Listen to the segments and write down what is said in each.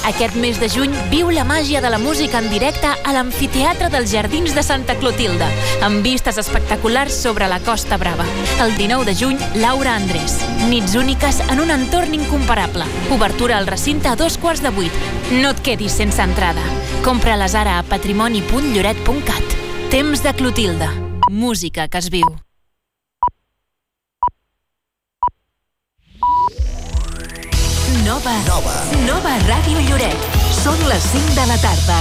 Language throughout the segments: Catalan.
Aquest mes de juny viu la màgia de la música en directe a l'Amfiteatre dels Jardins de Santa Clotilde, amb vistes espectaculars sobre la Costa Brava. El 19 de juny, Laura Andrés. Nits úniques en un entorn incomparable. Obertura al recinte a 7:15. No et quedis sense entrada. Compra-les ara a patrimoni.lloret.cat. Temps de Clotilde. Música que es viu. Nova Ràdio Lloret. Són les 5 de la tarda.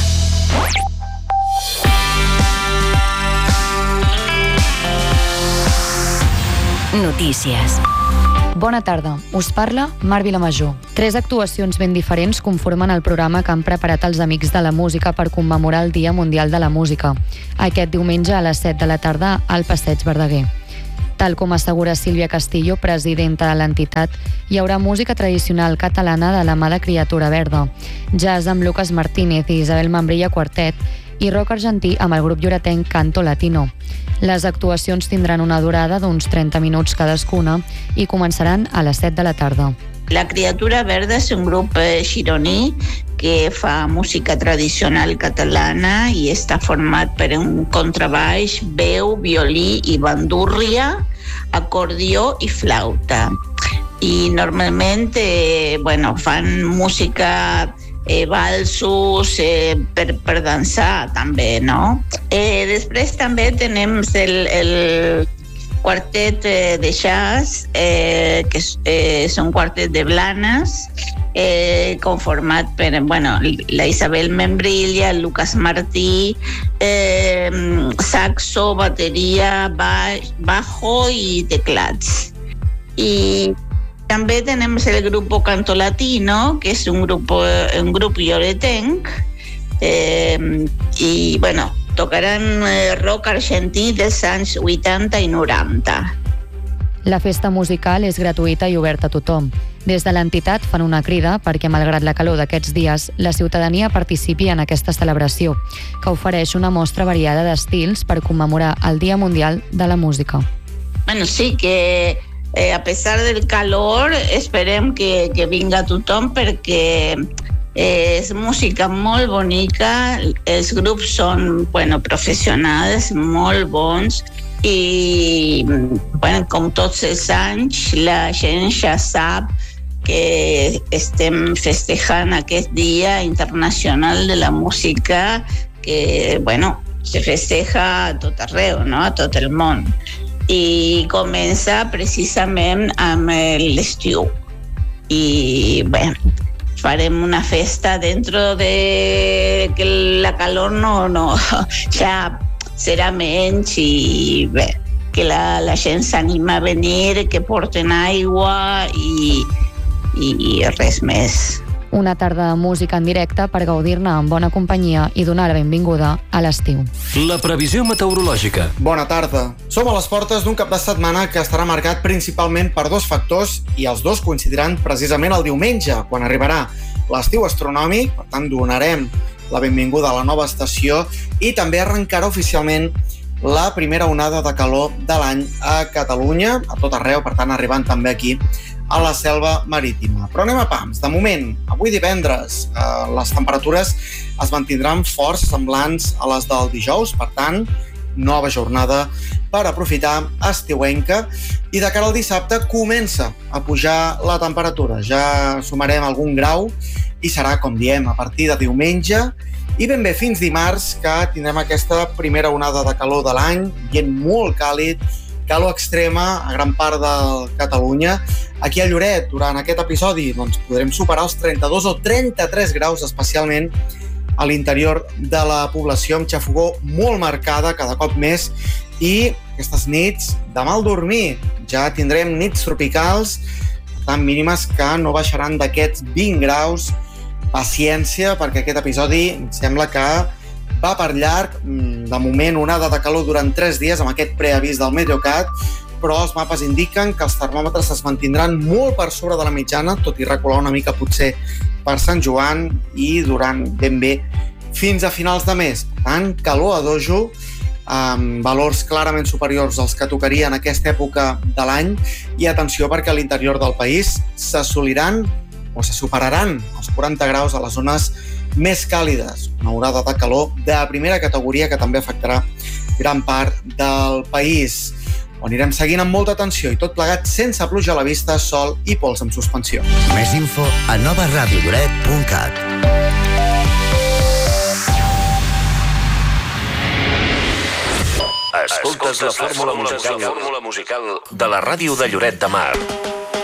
Notícies. Bona tarda. Us parla Mar Vilamajor. 3 actuacions ben diferents conformen el programa que han preparat els Amics de la Música per commemorar el Dia Mundial de la Música. Aquest diumenge a les 7 de la tarda al Passeig Verdaguer. Tal com assegura Sílvia Castillo, presidenta de l'entitat, hi haurà música tradicional catalana de la mà de Criatura Verda, jazz amb Lucas Martínez i Isabel Mambrilla Quartet i rock argentí amb el grup lloretenc Canto Latino. Les actuacions tindran una durada d'uns 30 minuts cadascuna i començaran a les 7 de la tarda. La Criatura Verda és un grup gironí que fa música tradicional catalana i està format per un contrabaix, veu, violí i bandúrria, acordió i flauta. I normalment fan música valsos per dansar també, no? Després també tenim el quartet de jazz, que és un quartet de Blanes, conformat per la Isabel Membrilla, el Lucas Martí, saxo, bateria, bajo i teclats. I també tenim el grup Canto Latino, que és un grup lloretenc, i tocaran rock argentí dels anys 80 i 90. La festa musical és gratuïta i oberta a tothom. Des de l'entitat fan una crida perquè, malgrat la calor d'aquests dies, la ciutadania participi en aquesta celebració, que ofereix una mostra variada d'estils per commemorar el Dia Mundial de la Música. Sí, que a pesar del calor esperem que vinga tothom perquè és música molt bonica, els grups són professionals, molt bons i com tots els anys la gent ja sap que estem festejant aquest Dia Internacional de la Música que se festeja a tot arreu, no? A tot el món. I comença precisament amb l'estiu. I farem una festa dentro de que la calor ja serà menys i que la gent s'anima a venir, que porten aigua i res més. Una tarda de música en directe per gaudir-ne en bona companyia i donar la benvinguda a l'estiu. La previsió meteorològica. Bona tarda. Som a les portes d'un cap de setmana que estarà marcat principalment per 2 factors i els 2 coincidiran precisament el diumenge, quan arribarà l'estiu astronòmic, per tant donarem la benvinguda a la nova estació i també arrencarà oficialment la primera onada de calor de l'any a Catalunya, a tot arreu, per tant arribant també aquí a la selva marítima. Però anem a pams. De moment, avui divendres, les temperatures es mantindran força semblants a les del dijous, per tant, nova jornada per aprofitar estiuenca i de cara al dissabte comença a pujar la temperatura. Ja sumarem algun grau i serà, com diem, a partir de diumenge i ben bé fins dimarts que tindrem aquesta primera onada de calor de l'any, ambient molt càlid, calor extrema a gran part de Catalunya. Aquí a Lloret, durant aquest episodi, podrem superar els 32 o 33 graus, especialment a l'interior de la població, amb xafogó molt marcada cada cop més i aquestes nits de mal dormir. Ja tindrem nits tropicals, tan mínimes que no baixaran d'aquests 20 graus. Paciència, perquè aquest episodi sembla que va per llarg. De moment, onada de calor durant 3 dies amb aquest preavís del Meteocat, però els mapes indiquen que els termòmetres es mantindran molt per sobre de la mitjana, tot i recular una mica potser per Sant Joan i durant ben bé fins a finals de mes. Per tant, calor a dojo, amb valors clarament superiors als que tocarien en aquesta època de l'any i atenció perquè a l'interior del país s'assoliran o se superaran els 40 graus a les zones més càlides. Una onada de calor de primera categoria que també afectarà gran part del país. Ho anirem seguint amb molta atenció i tot plegat sense pluja a la vista, sol i pols en suspensió. Més info a novaradiolloret.cat. Escoltes la fórmula musical de la ràdio de Lloret de Mar.